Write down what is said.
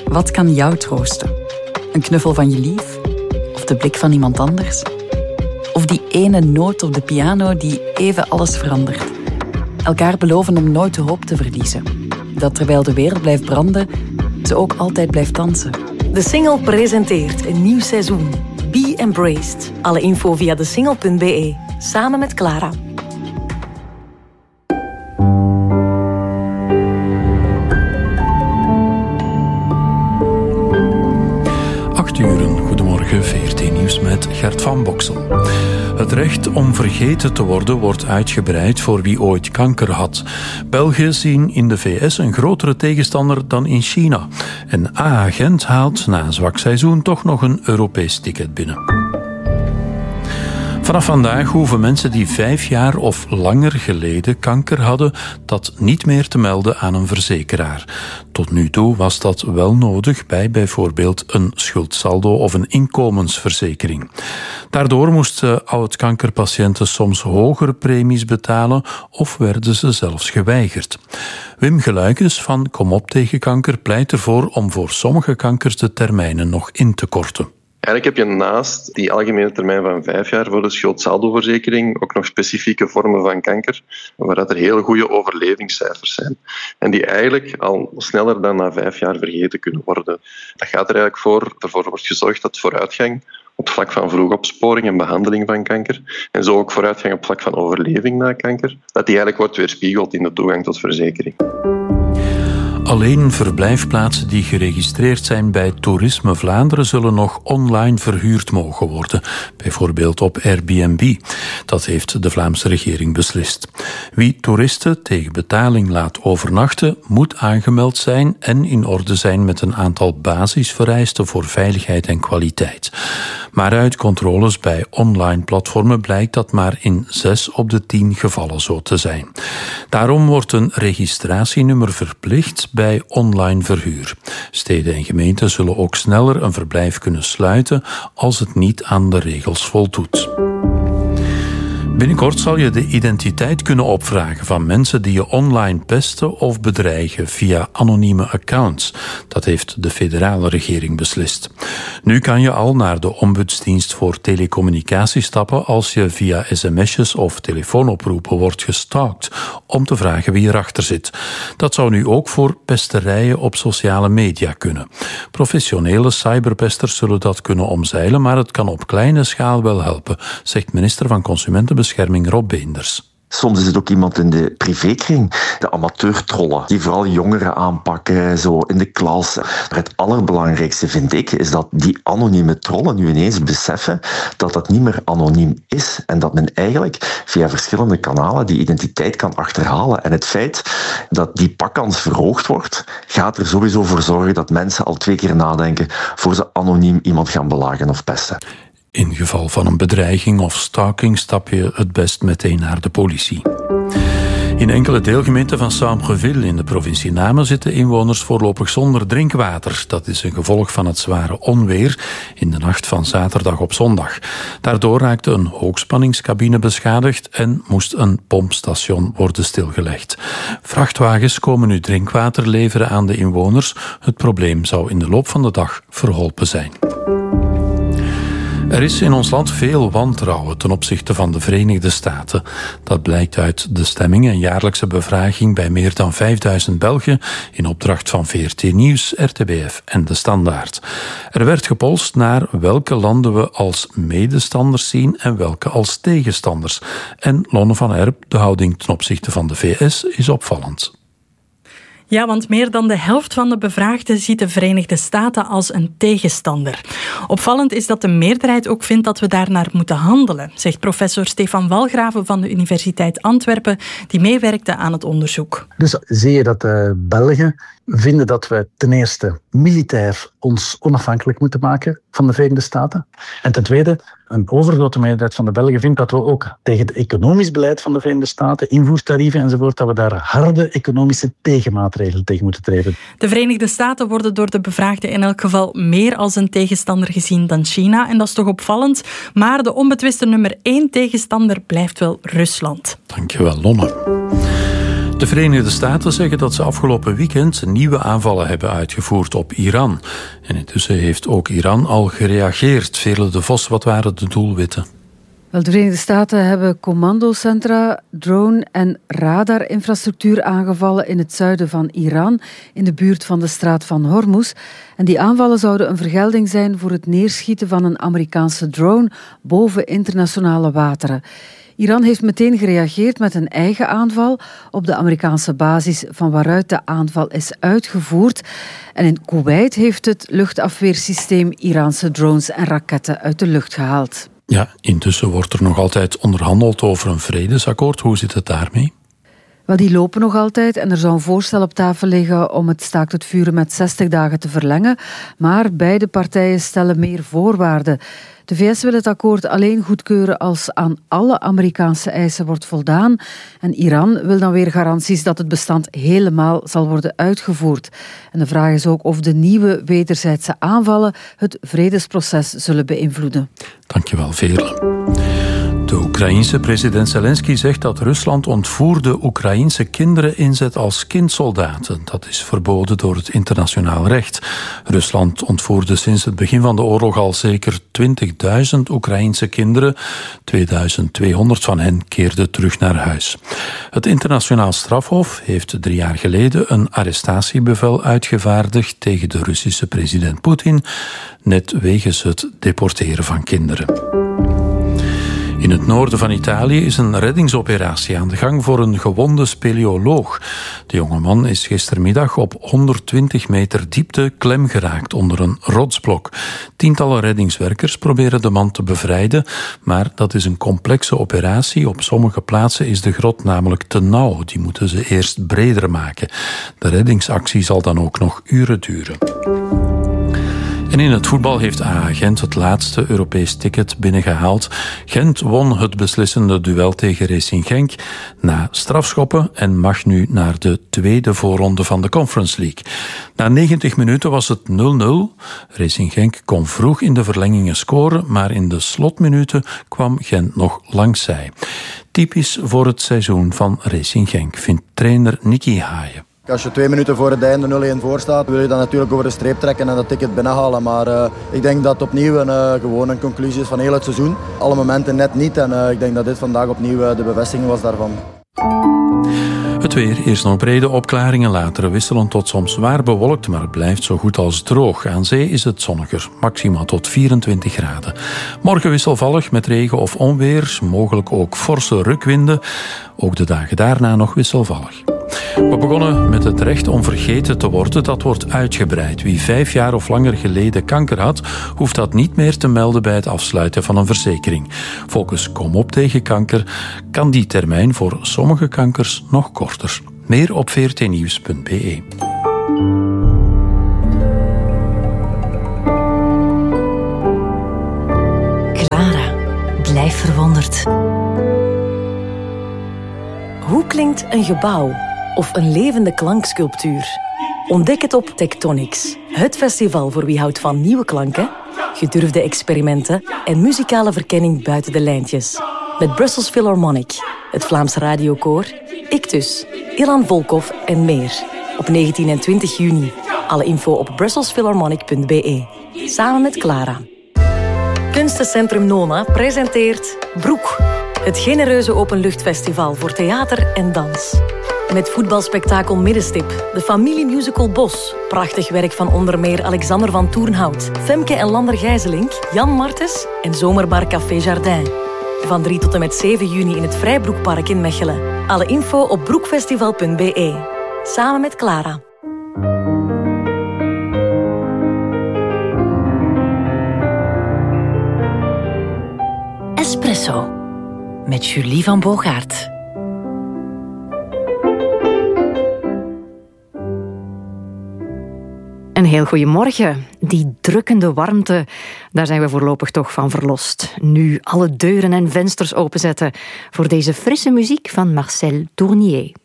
Wat kan jou troosten? Een knuffel van je lief? Of de blik van iemand anders? Of die ene noot op de piano die even alles verandert? Elkaar beloven om nooit de hoop te verliezen. Dat terwijl de wereld blijft branden, ze ook altijd blijft dansen. De Singel presenteert een nieuw seizoen. Be Embraced. Alle info via desingel.be. Samen met Clara. Goedemorgen, VRT Nieuws met Gert van Boksel. Het recht om vergeten te worden wordt uitgebreid voor wie ooit kanker had. Belgen zien in de VS een grotere tegenstander dan in China. En A-agent haalt na een zwak seizoen toch nog een Europees ticket binnen. Vanaf vandaag hoeven mensen die 5 jaar of langer geleden kanker hadden, dat niet meer te melden aan een verzekeraar. Tot nu toe was dat wel nodig bij bijvoorbeeld een schuldsaldo of een inkomensverzekering. Daardoor moesten oud-kankerpatiënten soms hogere premies betalen of werden ze zelfs geweigerd. Wim Geluikes van Kom op tegen kanker pleit ervoor om voor sommige kankers de termijnen nog in te korten. Eigenlijk heb je naast die algemene termijn van 5 jaar voor de schuldsaldoverzekering ook nog specifieke vormen van kanker, waar er heel goede overlevingscijfers zijn. En die eigenlijk al sneller dan na 5 jaar vergeten kunnen worden. Dat gaat er eigenlijk voor. Ervoor wordt gezorgd dat vooruitgang op het vlak van vroegopsporing en behandeling van kanker, en zo ook vooruitgang op het vlak van overleving na kanker, dat die eigenlijk wordt weerspiegeld in de toegang tot verzekering. Alleen verblijfplaatsen die geregistreerd zijn bij Toerisme Vlaanderen zullen nog online verhuurd mogen worden, bijvoorbeeld op Airbnb. Dat heeft de Vlaamse regering beslist. Wie toeristen tegen betaling laat overnachten, moet aangemeld zijn en in orde zijn met een aantal basisvereisten voor veiligheid en kwaliteit. Maar uit controles bij online platformen blijkt dat maar in 6 op de 10 gevallen zo te zijn. Daarom wordt een registratienummer verplicht bij online verhuur. Steden en gemeenten zullen ook sneller een verblijf kunnen sluiten als het niet aan de regels voldoet. Binnenkort zal je de identiteit kunnen opvragen van mensen die je online pesten of bedreigen via anonieme accounts. Dat heeft de federale regering beslist. Nu kan je al naar de Ombudsdienst voor Telecommunicatie stappen als je via sms'jes of telefoonoproepen wordt gestalkt om te vragen wie erachter zit. Dat zou nu ook voor pesterijen op sociale media kunnen. Professionele cyberpesters zullen dat kunnen omzeilen, maar het kan op kleine schaal wel helpen, zegt minister van Consumentenbescherming Rob Beenders. Soms is het ook iemand in de privékring, de amateurtrollen, die vooral jongeren aanpakken, zo in de klas. Maar het allerbelangrijkste vind ik, is dat die anonieme trollen nu ineens beseffen dat dat niet meer anoniem is en dat men eigenlijk via verschillende kanalen die identiteit kan achterhalen. En het feit dat die pakkans verhoogd wordt, gaat er sowieso voor zorgen dat mensen al 2 keer nadenken voor ze anoniem iemand gaan belagen of pesten. In geval van een bedreiging of stalking stap je het best meteen naar de politie. In enkele deelgemeenten van Saint-Breville in de provincie Namen zitten inwoners voorlopig zonder drinkwater. Dat is een gevolg van het zware onweer in de nacht van zaterdag op zondag. Daardoor raakte een hoogspanningscabine beschadigd en moest een pompstation worden stilgelegd. Vrachtwagens komen nu drinkwater leveren aan de inwoners. Het probleem zou in de loop van de dag verholpen zijn. Er is in ons land veel wantrouwen ten opzichte van de Verenigde Staten. Dat blijkt uit de stemming en jaarlijkse bevraging bij meer dan 5000 Belgen in opdracht van VRT Nieuws, RTBF en De Standaard. Er werd gepolst naar welke landen we als medestanders zien en welke als tegenstanders. En Lonne van Erp, de houding ten opzichte van de VS, is opvallend. Ja, want meer dan de helft van de bevraagden ziet de Verenigde Staten als een tegenstander. Opvallend is dat de meerderheid ook vindt dat we daarnaar moeten handelen, zegt professor Stefan Walgraven van de Universiteit Antwerpen, die meewerkte aan het onderzoek. Dus zie je dat de Belgen vinden dat we ten eerste militair ons onafhankelijk moeten maken van de Verenigde Staten. En ten tweede, een overgrote meerderheid van de Belgen vindt dat we ook tegen het economisch beleid van de Verenigde Staten, invoerstarieven enzovoort, dat we daar harde economische tegenmaatregelen tegen moeten treden. De Verenigde Staten worden door de bevraagden in elk geval meer als een tegenstander gezien dan China. En dat is toch opvallend. Maar de onbetwiste nummer 1 tegenstander blijft wel Rusland. Dankjewel, Lonne. De Verenigde Staten zeggen dat ze afgelopen weekend nieuwe aanvallen hebben uitgevoerd op Iran. En intussen heeft ook Iran al gereageerd. Veerle de Vos, wat waren de doelwitten? Wel, de Verenigde Staten hebben commandocentra, drone- en radarinfrastructuur aangevallen in het zuiden van Iran, in de buurt van de straat van Hormuz. En die aanvallen zouden een vergelding zijn voor het neerschieten van een Amerikaanse drone boven internationale wateren. Iran heeft meteen gereageerd met een eigen aanval op de Amerikaanse basis van waaruit de aanval is uitgevoerd. En in Kuwait heeft het luchtafweersysteem Iraanse drones en raketten uit de lucht gehaald. Ja, intussen wordt er nog altijd onderhandeld over een vredesakkoord. Hoe zit het daarmee? Wel, die lopen nog altijd en er zou een voorstel op tafel liggen om het staakt het vuren met 60 dagen te verlengen. Maar beide partijen stellen meer voorwaarden. De VS wil het akkoord alleen goedkeuren als aan alle Amerikaanse eisen wordt voldaan. En Iran wil dan weer garanties dat het bestand helemaal zal worden uitgevoerd. En de vraag is ook of de nieuwe wederzijdse aanvallen het vredesproces zullen beïnvloeden. Dankjewel, Veerle. De Oekraïense president Zelensky zegt dat Rusland ontvoerde Oekraïense kinderen inzet als kindsoldaten. Dat is verboden door het internationaal recht. Rusland ontvoerde sinds het begin van de oorlog al zeker 20.000 Oekraïense kinderen. 2200 van hen keerden terug naar huis. Het internationaal strafhof heeft 3 jaar geleden een arrestatiebevel uitgevaardigd tegen de Russische president Poetin, net wegens het deporteren van kinderen. In het noorden van Italië is een reddingsoperatie aan de gang voor een gewonde speleoloog. De jongeman is gistermiddag op 120 meter diepte klem geraakt onder een rotsblok. Tientallen reddingswerkers proberen de man te bevrijden, maar dat is een complexe operatie. Op sommige plaatsen is de grot namelijk te nauw. Die moeten ze eerst breder maken. De reddingsactie zal dan ook nog uren duren. En in het voetbal heeft AA Gent het laatste Europees ticket binnengehaald. Gent won het beslissende duel tegen Racing Genk na strafschoppen en mag nu naar de tweede voorronde van de Conference League. Na 90 minuten was het 0-0. Racing Genk kon vroeg in de verlengingen scoren, maar in de slotminuten kwam Gent nog langzij. Typisch voor het seizoen van Racing Genk, vindt trainer Nicky Haaien. Als je 2 minuten voor het einde 0-1 voor staat, wil je dan natuurlijk over de streep trekken en dat ticket binnenhalen. Maar ik denk dat het opnieuw gewoon een conclusie is van heel het seizoen. Alle momenten net niet en ik denk dat dit vandaag opnieuw de bevestiging was daarvan. Het weer, eerst nog brede opklaringen, later wisselend tot soms zwaar bewolkt, maar het blijft zo goed als droog. Aan zee is het zonniger, maximaal tot 24 graden. Morgen wisselvallig met regen of onweer, mogelijk ook forse rukwinden. Ook de dagen daarna nog wisselvallig. We begonnen met het recht om vergeten te worden. Dat wordt uitgebreid. Wie 5 jaar of langer geleden kanker had, hoeft dat niet meer te melden bij het afsluiten van een verzekering. Volgens Kom op tegen kanker kan die termijn voor sommige kankers nog korter. Meer op vrtnieuws.be. Clara, blijf verwonderd. Hoe klinkt een gebouw of een levende klanksculptuur? Ontdek het op Tectonics, het festival voor wie houdt van nieuwe klanken, gedurfde experimenten en muzikale verkenning buiten de lijntjes. Met Brussels Philharmonic, het Vlaams Radiokoor, Ictus, Ilan Volkov en meer. Op 19 en 20 juni. Alle info op brusselsphilharmonic.be. Samen met Clara. Kunstencentrum Nona presenteert Broek. Het genereuze openluchtfestival voor theater en dans. Met voetbalspektakel Middenstip, de familiemusical Bos, prachtig werk van onder meer Alexander van Toornhout, Femke en Lander Gijzelink, Jan Martens en Zomerbar Café Jardin. Van 3 tot en met 7 juni in het Vrijbroekpark in Mechelen. Alle info op broekfestival.be. Samen met Clara. Espresso. Met Julie van Boogaert. Een heel goeiemorgen. Die drukkende warmte, daar zijn we voorlopig toch van verlost. Nu alle deuren en vensters openzetten voor deze frisse muziek van Marcel Tournier.